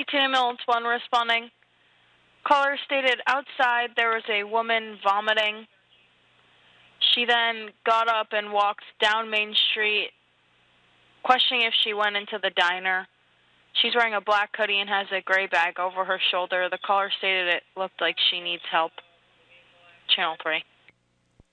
14 ambulance 1 responding. Caller stated outside there was a woman vomiting. She then got up and walked down Main Street, questioning if she went into the diner. She's wearing a black hoodie and has a gray bag over her shoulder. The caller stated it looked like she needs help. Channel 3.